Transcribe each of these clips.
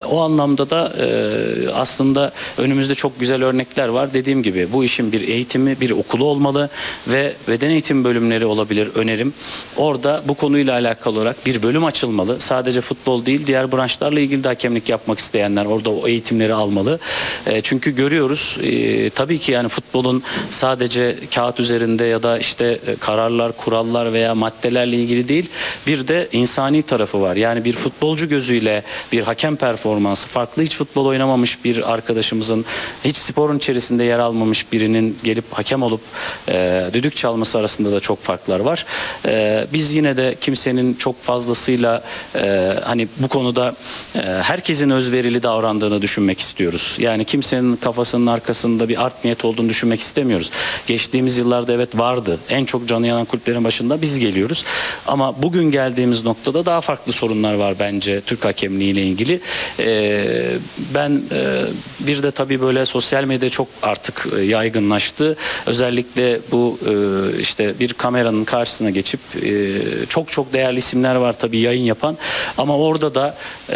O anlamda da aslında önümüzde çok güzel örnekler var. Dediğim gibi bu işin bir eğitimi, bir okulu olmalı ve beden eğitim bölümleri olabilir önerim. Orada bu konuyla alakalı olarak bir bölüm açılmalı. Sadece futbol değil, diğer branşlarla ilgili de hakemlik yapmak isteyenler orada o eğitimleri almalı. Çünkü görüyoruz tabii ki yani futbolun sadece kağıt üzerinde ya da işte kararlar, kurallar veya maddelerle ilgili değil, bir de insani tarafı var. Yani bir futbolcu gözüyle bir hakem performansı, farklı hiç futbol oynamamış bir arkadaşımızın, hiç sporun içerisinde yer almamış birinin gelip hakem olup düdük çalması arasında da çok farklar var. Biz yine de kimsenin çok fazlasıyla hani bu konuda herkesin özverili davrandığını düşünmek istiyoruz. Yani kimsenin kafasının arkasında bir art niyet olduğunu düşünmek istemiyoruz. Geçtiğimiz yıllarda evet vardı. En çok canı yanan kulüplerin başında biz geliyoruz. Ama bugün geldiğimiz noktada daha farklı sorunlar var bence Türk hakemliği ile ilgili. Ben bir de tabii böyle sosyal medya çok artık yaygınlaştı. Özellikle bu işte bir kameranın karşısına geçip çok değerli isimler var tabii yayın yapan. Ama orada da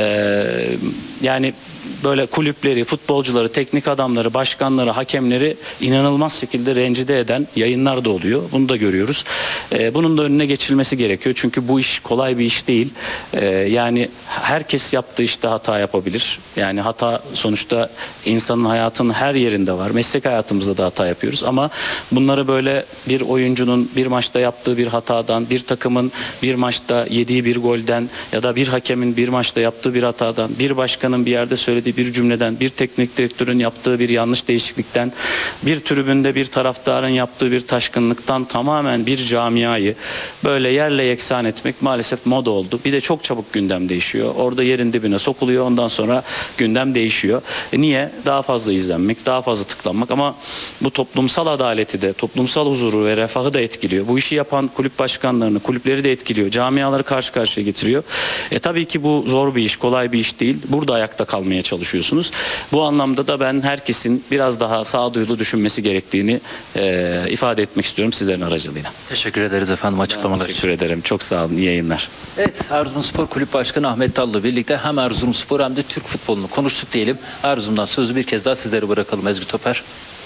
yani böyle kulüpleri, futbolcuları, teknik adamları, başkanları, hakemleri inanılmaz şekilde rencide eden yayınlar da oluyor. Bunu da görüyoruz. Bunun da önüne geçilmesi gerekiyor. Çünkü bu iş kolay bir iş değil. Yani herkes yaptığı işte hata yapabilir. Yani hata sonuçta insanın hayatının her yerinde var. Meslek hayatımızda da hata yapıyoruz. Ama bunları böyle bir oyuncunun bir maçta yaptığı bir hatadan, bir takımın bir maçta yediği bir golden ya da bir hakemin bir maçta yaptığı bir hatadan, bir başkanın bir yerde söylediği bir cümleden, bir teknik direktörün yaptığı bir yanlış değişiklikten, bir tribünde bir taraftarın yaptığı bir taşkınlıktan tamamen bir camiayı böyle yerle yeksan etmek maalesef moda oldu. Bir de çok çabuk gündem değişiyor. Orada yerin dibine sokuluyor. Ondan sonra gündem değişiyor. Niye? Daha fazla izlenmek, daha fazla tıklanmak ama bu toplumsal adaleti de, toplumsal huzuru ve refahı da etkiliyor. Bu işi yapan kulüp başkanlarını, kulüpleri de etkiliyor. Camiaları karşı karşıya getiriyor. Tabii ki bu zor bir iş, kolay bir iş değil. Burada ayakta kalmaya çalışıyorsunuz. Bu anlamda da ben herkesin biraz daha sağduyulu düşünmesi gerektiğini ifade etmek istiyorum sizlerin aracılığıyla. Teşekkür ederiz efendim açıklamalar için. Teşekkür ederim. Çok sağ olun. İyi yayınlar. Evet, Erzurumspor Kulüp Başkanı Ahmet Dal'la birlikte hem Erzurumspor hem de Türk futbolunu konuştuk diyelim. Erzurum'dan sözü bir kez daha sizlere bırakalım Ezgi Toper.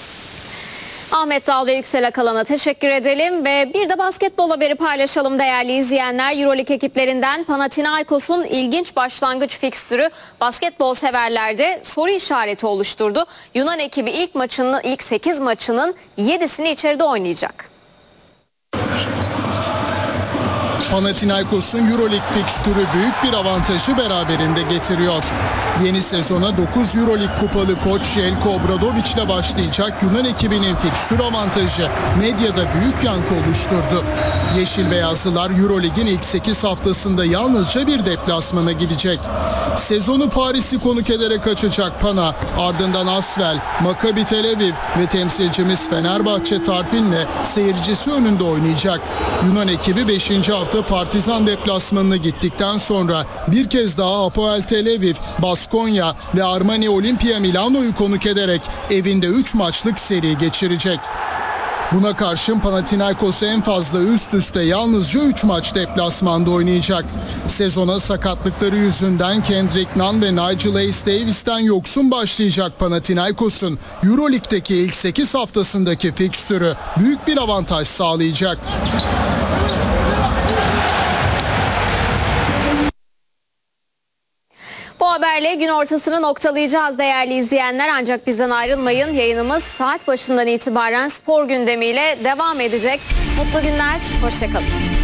Ahmet Dal ve Yüksel Akalan'a teşekkür edelim ve bir de basketbol haberi paylaşalım değerli izleyenler. Euroleague ekiplerinden Panathinaikos'un ilginç başlangıç fikstürü basketbol severlerde soru işareti oluşturdu. Yunan ekibi ilk 8 maçının 7'sini içeride oynayacak. Panathinaikos'un Euroleague fikstürü büyük bir avantajı beraberinde getiriyor. Yeni sezona 9 Euroleague kupalı koç Jelko Obradović ile başlayacak Yunan ekibinin fikstür avantajı medyada büyük yankı oluşturdu. Yeşil Beyazlılar Euroleague'in ilk 8 haftasında yalnızca bir deplasmana gidecek. Sezonu Paris'i konuk ederek açacak Pana, ardından Asvel, Maccabi Tel Aviv ve temsilcimiz Fenerbahçe Tarfin'le seyircisi önünde oynayacak. Yunan ekibi 5. hafta Partizan deplasmanına gittikten sonra bir kez daha Apoel Tel Aviv, Baskonya ve Armani Olimpia Milano'yu konuk ederek evinde 3 maçlık seri geçirecek. Buna karşın Panathinaikos en fazla üst üste yalnızca 3 maç deplasmanda oynayacak. Sezona sakatlıkları yüzünden Kendrick Nunn ve Nigel Hayes Davis'ten yoksun başlayacak Panathinaikos'un Euroleague'deki ilk 8 haftasındaki fikstürü büyük bir avantaj sağlayacak. Bu haberle gün ortasını noktalayacağız değerli izleyenler. Ancak bizden ayrılmayın. Yayınımız saat başından itibaren spor gündemiyle devam edecek. Mutlu günler, hoşça kalın.